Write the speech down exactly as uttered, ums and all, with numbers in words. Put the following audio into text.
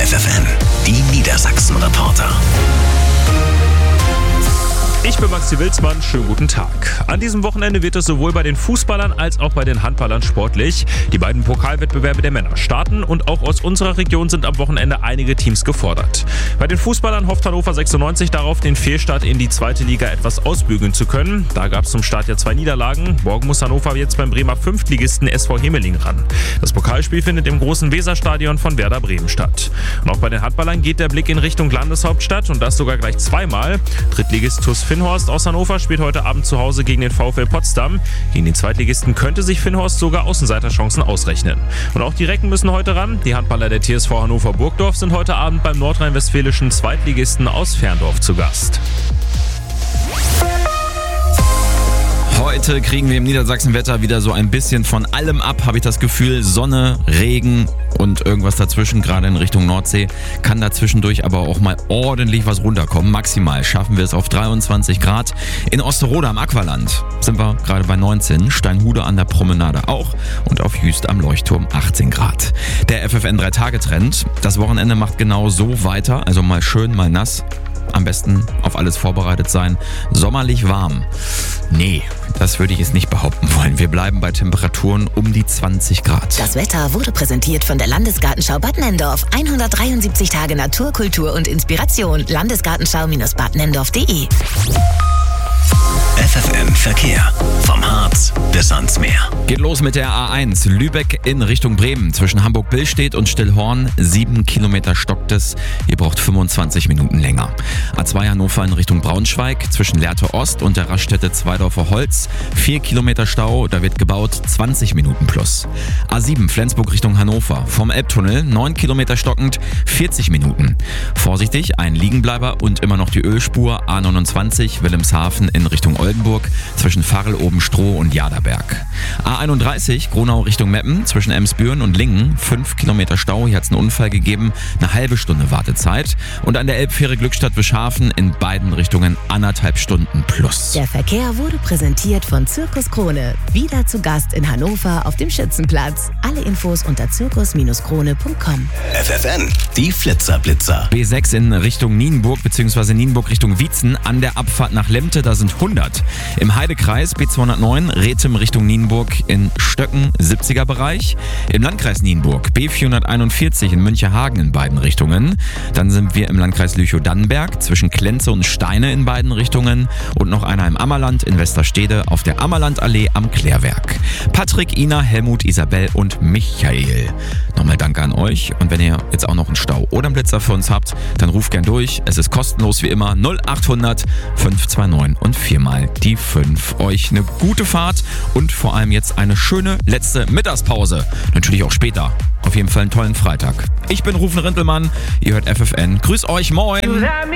F F N, die Niedersachsen-Reporter. Ich bin Maxi Wilsmann, schönen guten Tag. An diesem Wochenende wird es sowohl bei den Fußballern als auch bei den Handballern sportlich. Die beiden Pokalwettbewerbe der Männer starten und auch aus unserer Region sind am Wochenende einige Teams gefordert. Bei den Fußballern hofft Hannover sechsundneunzig darauf, den Fehlstart in die zweite Liga etwas ausbügeln zu können. Da gab es zum Start ja zwei Niederlagen. Morgen muss Hannover jetzt beim Bremer Fünftligisten S V Hemeling ran. Das Pokalspiel findet im großen Weserstadion von Werder Bremen statt. Und auch bei den Handballern geht der Blick in Richtung Landeshauptstadt und das sogar gleich zweimal. Drittligist TuS Finnhorst aus Hannover spielt heute Abend zu Hause gegen den VfL Potsdam. Gegen den Zweitligisten könnte sich Finnhorst sogar Außenseiterchancen ausrechnen. Und auch die Recken müssen heute ran. Die Handballer der T S V Hannover Burgdorf sind heute Abend beim nordrhein-westfälischen Zweitligisten aus Ferndorf zu Gast. Heute kriegen wir im Niedersachsenwetter wieder so ein bisschen von allem ab, habe ich das Gefühl. Sonne, Regen und irgendwas dazwischen, gerade in Richtung Nordsee. Kann dazwischendurch aber auch mal ordentlich was runterkommen. Maximal schaffen wir es auf dreiundzwanzig Grad. In Osterode am Aqualand sind wir gerade bei neunzehn, Steinhude an der Promenade auch und auf Jüst am Leuchtturm achtzehn Grad. Der F F N drei Tage Trend. Das Wochenende macht genau so weiter, also mal schön, mal nass. Am besten auf alles vorbereitet sein. Sommerlich warm. Nee, das würde ich jetzt nicht behaupten wollen. Wir bleiben bei Temperaturen um die zwanzig Grad. Das Wetter wurde präsentiert von der Landesgartenschau Bad Nenndorf. hundertdreiundsiebzig Tage Natur, Kultur und Inspiration. Landesgartenschau-bad nenndorf punkt de. F F N Verkehr. Vom Harz bis ans Meer. Geht los mit der A eins. Lübeck in Richtung Bremen. Zwischen Hamburg-Billstedt und Stillhorn. Sieben Kilometer stockt es. Ihr braucht fünfundzwanzig Minuten länger. A zwei Hannover in Richtung Braunschweig. Zwischen Lehrte Ost und der Raststätte Zweidorfer Holz. Vier Kilometer Stau. Da wird gebaut. zwanzig Minuten plus. A sieben Flensburg Richtung Hannover. Vom Elbtunnel. Neun Kilometer stockend. vierzig Minuten. Vorsichtig, ein Liegenbleiber und immer noch die Ölspur. A neunundzwanzig Wilhelmshaven in Richtung Oldenburg. Zwischen Farrel-Oben-Stroh und Jaderberg. A einunddreißig Gronau Richtung Meppen. Zwischen Emsbüren und Lingen. fünf Kilometer Stau. Hier hat es einen Unfall gegeben. Eine halbe Stunde Wartezeit. Und an der Elbfähre Glückstadt-Wischhafen in beiden Richtungen anderthalb Stunden plus. Der Verkehr wurde präsentiert von Zirkus Krone. Wieder zu Gast in Hannover auf dem Schützenplatz. Alle Infos unter zirkus krone punkt com. F F N, die Flitzerblitzer. B sechs in Richtung Nienburg bzw. Nienburg Richtung Wietzen. An der Abfahrt nach Lemte, da sind hundert. Im Heidekreis B zweihundertneun Rethem Richtung Nienburg in Stöcken, siebziger Bereich. Im Landkreis Nienburg B vierhunderteinundvierzig in Münchehagen in beiden Richtungen. Dann sind wir im Landkreis Lüchow-Dannenberg zwischen Klenze und Steine in beiden Richtungen. Und noch einer im Ammerland in Westerstede auf der Ammerlandallee am Klärwerk. Patrick, Ina, Helmut, Isabel und Michael. Nochmal danke an euch. Und wenn ihr jetzt auch noch einen Stau oder einen Blitzer für uns habt, dann ruft gern durch. Es ist kostenlos wie immer null achthundert fünf zwei neun und viermal die fünf. Euch eine gute Fahrt und vor allem jetzt eine schöne letzte Mittagspause. Natürlich auch später. Auf jeden Fall einen tollen Freitag. Ich bin Rufen Rintelmann. Ihr hört F F N. Grüß euch, moin!